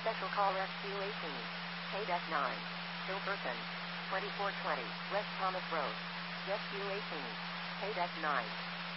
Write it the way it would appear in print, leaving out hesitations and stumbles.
Special call Rescue 18. KDEC 9. Hilberton. 2420 West Thomas Road. Rescue 18. KDEC 9.